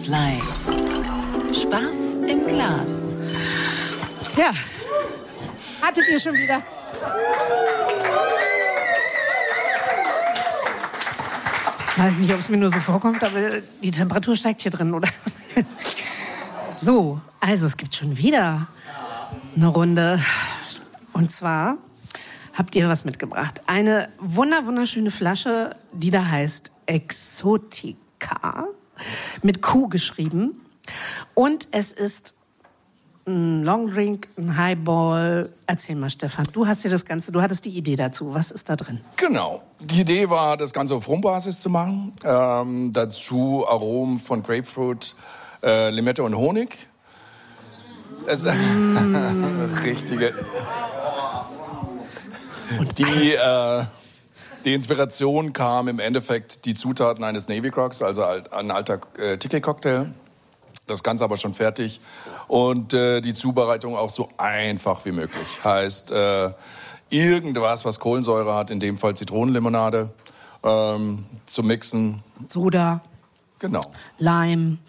Live. Spaß im Glas. Ja, hattet ihr schon wieder? Ich weiß nicht, ob es mir nur so vorkommt, aber die Temperatur steigt hier drin, oder? So, also es gibt schon wieder eine Runde. Und zwar habt ihr was mitgebracht. Eine wunderschöne Flasche, die da heißt Exotica. Mit Q geschrieben. Und es ist ein Longdrink, ein Highball. Erzähl mal, Stefan, du hattest die Idee dazu. Was ist da drin? Genau. Die Idee war, das Ganze auf Rumbasis zu machen. Dazu Aromen von Grapefruit, Limette und Honig. Richtige. Und die Inspiration kam im Endeffekt die Zutaten eines Navy Crocs, also ein alter Tiki-Cocktail. Das Ganze aber schon fertig. Und die Zubereitung auch so einfach wie möglich. Heißt, irgendwas, was Kohlensäure hat, in dem Fall Zitronenlimonade, zu mixen. Soda. Genau. Lime.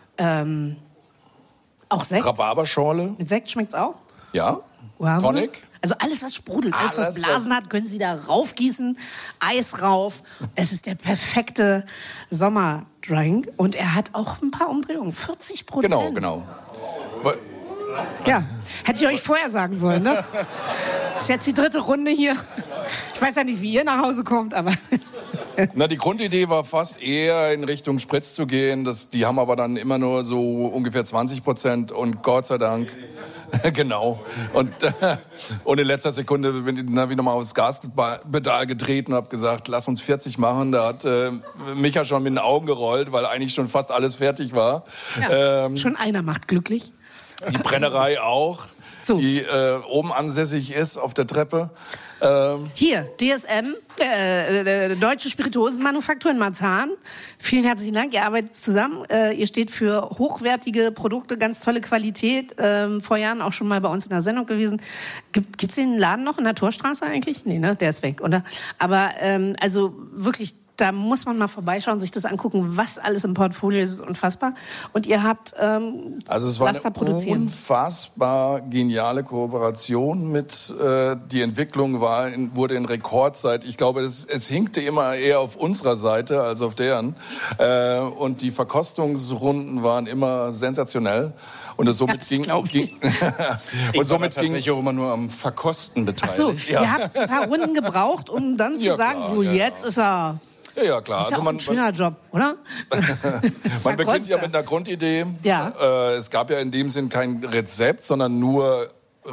Auch Sekt. Rhabarberschorle. Mit Sekt schmeckt's auch? Ja. Wow. Tonic. Also alles, was sprudelt, alles, was Blasen hat, können Sie da raufgießen, Eis rauf. Es ist der perfekte Sommerdrink. Und er hat auch ein paar Umdrehungen, 40%. Genau. Ja, hätte ich euch vorher sagen sollen, ne? Das ist jetzt die 3. Runde hier. Ich weiß ja nicht, wie ihr nach Hause kommt, aber... Na, die Grundidee war fast eher in Richtung Spritz zu gehen. Die haben aber dann immer nur so ungefähr 20% und Gott sei Dank, genau. Und in letzter Sekunde habe ich nochmal aufs Gaspedal getreten und habe gesagt, lass uns 40 machen. Da hat Micha schon mit den Augen gerollt, weil eigentlich schon fast alles fertig war. Ja, schon einer macht glücklich. Die Brennerei auch, so. Die oben ansässig ist auf der Treppe. Hier, DSM, Deutsche Spirituosenmanufaktur in Marzahn. Vielen herzlichen Dank, ihr arbeitet zusammen. Ihr steht für hochwertige Produkte, ganz tolle Qualität. Vor Jahren auch schon mal bei uns in der Sendung gewesen. Gibt's den Laden noch in der Torstraße eigentlich? Nee, ne? Der ist weg, oder? Aber also wirklich, da muss man mal vorbeischauen, sich das angucken, was alles im Portfolio ist. Das ist unfassbar. Und ihr habt also es war eine unfassbar geniale Kooperation mit die Entwicklung wurde in Rekordzeit. Ich glaube, es hinkte immer eher auf unserer Seite als auf deren. Und die Verkostungsrunden waren immer sensationell. Und es somit ging und somit tatsächlich auch immer nur am Verkosten beteiligt. Ach so, ihr habt ein paar Runden gebraucht, um dann zu sagen, klar, so jetzt ist er... Ja, klar. Das ist ja auch ein schöner Job, oder? Man beginnt ja mit einer Grundidee. Ja. Es gab ja in dem Sinn kein Rezept, sondern nur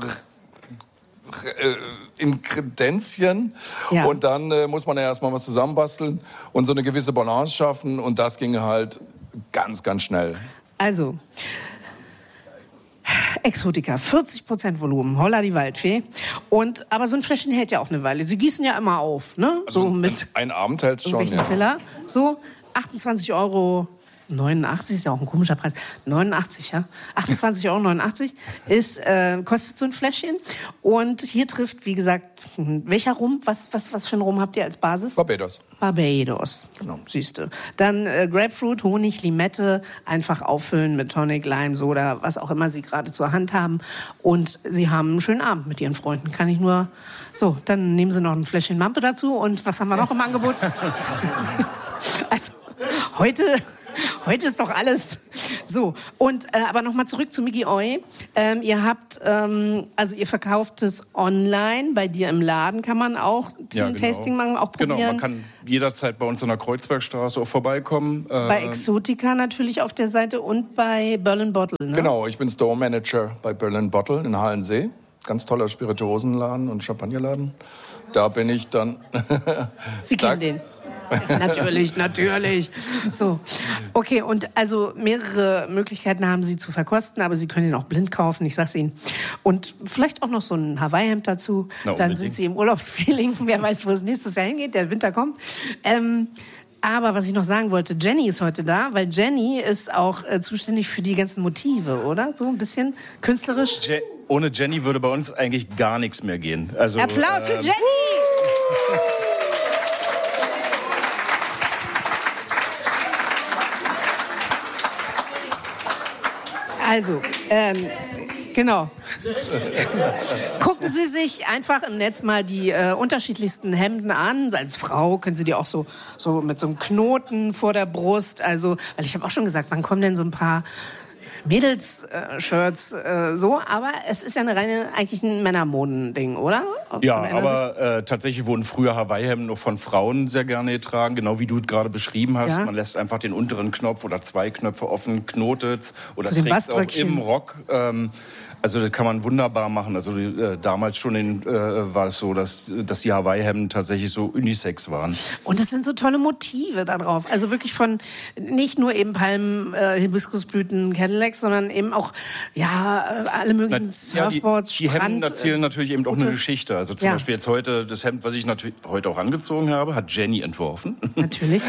Inkredenzien. Ja. Und dann muss man ja erstmal was zusammenbasteln und so eine gewisse Balance schaffen. Und das ging halt ganz, ganz schnell. Also... Exotica, 40% Volumen, holla die Waldfee. Aber so ein Fläschchen hält ja auch eine Weile. Sie gießen ja immer auf, ne? Also so mit ein Abend hält es schon, ja. Filler. So, 28,89 € ist ja auch ein komischer Preis. 89, ja? 28,89 € kostet so ein Fläschchen. Und hier trifft, wie gesagt, welcher Rum? Was für ein Rum habt ihr als Basis? Barbados, genau, siehst du. Dann Grapefruit, Honig, Limette, einfach auffüllen mit Tonic, Lime, Soda, was auch immer Sie gerade zur Hand haben. Und Sie haben einen schönen Abend mit Ihren Freunden. Kann ich nur... So, dann nehmen Sie noch ein Fläschchen Mampe dazu. Und was haben wir noch im Angebot? Also, heute ist doch alles so. Und aber noch mal zurück zu Miggy Oy. Ihr habt, also ihr verkauft es online. Bei dir im Laden kann man auch Tasting machen, auch probieren. Genau, man kann jederzeit bei uns in der Kreuzbergstraße auch vorbeikommen. Bei Exotica natürlich auf der Seite und bei Berlin Bottle. Ne? Genau, ich bin Store Manager bei Berlin Bottle in Halensee. Ganz toller Spirituosenladen und Champagnerladen. Da bin ich dann. Sie kennen den. Natürlich. So, okay, und also mehrere Möglichkeiten haben Sie zu verkosten, aber Sie können ihn auch blind kaufen, ich sag's Ihnen. Und vielleicht auch noch so ein Hawaii-Hemd dazu, dann sind Sie im Urlaubsfeeling, wer weiß, wo es nächstes Jahr hingeht, der Winter kommt. Aber was ich noch sagen wollte, Jenny ist heute da, weil Jenny ist auch zuständig für die ganzen Motive, oder? So ein bisschen künstlerisch. Ohne Jenny würde bei uns eigentlich gar nichts mehr gehen. Also, Applaus für Jenny! Also, genau. Gucken Sie sich einfach im Netz mal die unterschiedlichsten Hemden an. Als Frau können Sie die auch so mit so einem Knoten vor der Brust. Also, weil ich habe auch schon gesagt, wann kommen denn so ein paar Mädels-Shirts so? Aber es ist ja eigentlich ein Männermodending, oder? Ja, aber tatsächlich wurden früher Hawaii-Hemden noch von Frauen sehr gerne getragen, genau wie du gerade beschrieben hast. Ja. Man lässt einfach den unteren Knopf oder 2 Knöpfe offen, knotet oder trägt auch im Rock. Also das kann man wunderbar machen. Also damals schon war es so, dass die Hawaii-Hemden tatsächlich so unisex waren. Und es sind so tolle Motive da drauf. Also wirklich von nicht nur eben Palmen, Hibiskusblüten, Cadillacs, sondern eben auch alle möglichen Surfboards, die Hemden erzählen natürlich eben auch eine Geschichte. Also zum Beispiel jetzt heute, das Hemd, was ich natürlich heute auch angezogen habe, hat Jenny entworfen. Natürlich.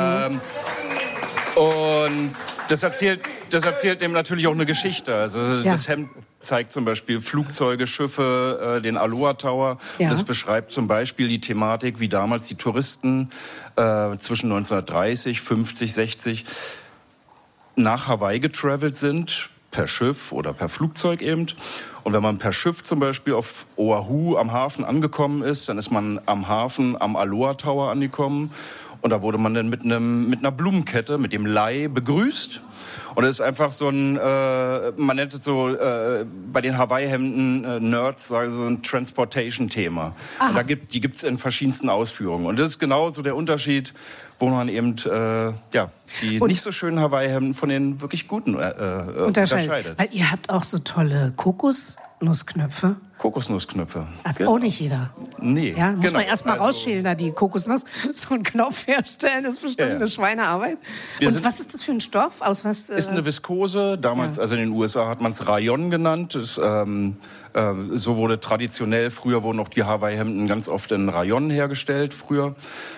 Und das erzählt eben natürlich auch eine Geschichte. Also das Hemd zeigt zum Beispiel Flugzeuge, Schiffe, den Aloha Tower. Ja. Das beschreibt zum Beispiel die Thematik, wie damals die Touristen zwischen 1930, 50, 60 nach Hawaii getravelt sind, per Schiff oder per Flugzeug eben. Und wenn man per Schiff zum Beispiel auf Oahu am Hafen angekommen ist, dann ist man am Hafen am Aloha Tower angekommen. Und da wurde man dann mit einer Blumenkette, mit dem Lei begrüßt. Und das ist einfach so man nennt es so, bei den Hawaii-Hemden-Nerds sagen so ein Transportation-Thema. Und die gibt's in verschiedensten Ausführungen. Und das ist genau so der Unterschied, wo man eben die nicht so schönen Hawaii-Hemden von den wirklich guten unterscheidet. Weil ihr habt auch so tolle Kokosnussknöpfe. Kokosnussknöpfe. Hat auch nicht jeder. Nee. Ja, muss man erst mal rausschälen, da die Kokosnuss. So einen Knopf herstellen, ist bestimmt eine Schweinearbeit. Und was ist das für ein Stoff? Aus was? Ist eine Viskose. Damals, also in den USA hat man es Rayon genannt. Das, so wurde traditionell, früher wurden auch die Hawaii-Hemden ganz oft in Rayon hergestellt, früher.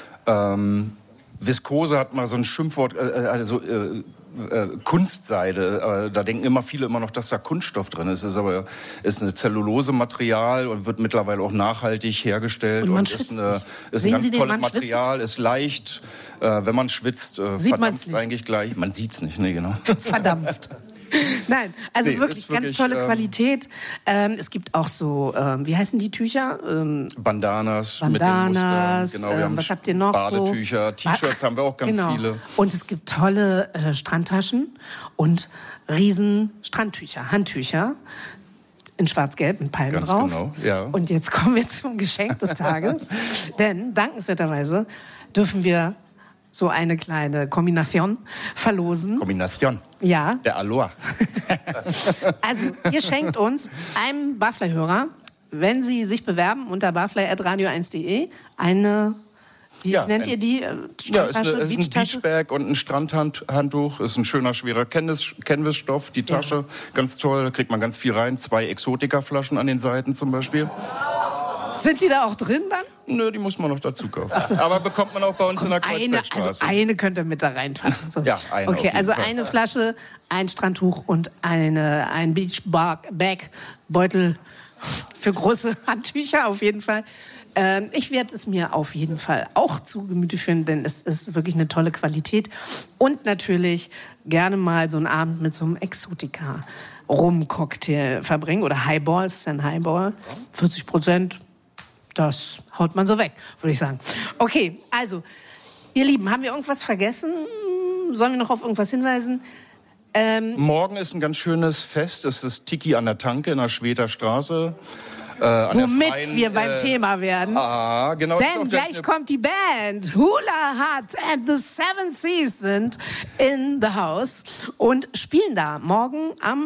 Viskose hat mal so ein Schimpfwort, Kunstseide, da denken viele immer noch, dass da Kunststoff drin ist. Es ist eine Zellulose-Material und wird mittlerweile auch nachhaltig hergestellt. Und ist ein ganz tolles Material, ist leicht. Wenn man schwitzt, verdampft es eigentlich gleich. Man sieht es nicht, nee, genau. Es verdampft. Nein, also wirklich ganz tolle Qualität. Es gibt auch so, wie heißen die Tücher? Bandanas mit den Mustern. Genau, wir haben was habt ihr noch? Badetücher, T-Shirts haben wir auch ganz viele. Und es gibt tolle Strandtaschen und riesen Strandtücher, Handtücher. In schwarz-gelb mit Palmen ganz drauf. Genau, ja. Und jetzt kommen wir zum Geschenk des Tages. Denn dankenswerterweise dürfen wir so eine kleine Kombination verlosen. Kombination? Ja. Der Aloha. Also, ihr schenkt uns einem Barfly-Hörer, wenn Sie sich bewerben unter barfly@radio1.de, eine, wie nennt ihr die? Strandtasche, ist ein Beachbag und ein Strandhandtuch. Ist ein schöner, schwerer Canvasstoff, die Tasche. Ganz toll, da kriegt man ganz viel rein. 2 Exotika-Flaschen an den Seiten zum Beispiel. Sind die da auch drin dann? Nö, die muss man noch dazu kaufen. So. Aber bekommt man auch bei uns in der Kreuzbergstraße. Also eine könnt ihr mit da reinfahren. So. Ja, eine. Okay, also eine Flasche, ein Strandtuch und ein Beachbag-Beutel für große Handtücher auf jeden Fall. Ich werde es mir auf jeden Fall auch zu Gemüte führen, denn es ist wirklich eine tolle Qualität. Und natürlich gerne mal so einen Abend mit so einem Exotika-Rum-Cocktail verbringen. Oder Highball, ist ein Highball. 40%. Das haut man so weg, würde ich sagen. Okay, also, ihr Lieben, haben wir irgendwas vergessen? Sollen wir noch auf irgendwas hinweisen? Morgen ist ein ganz schönes Fest. Es ist Tiki an der Tanke in der Schweter Straße. Womit wir beim Thema werden. Genau. Denn gleich kommt die Band Hula Hut and the Seven Seas sind in the house und spielen da morgen am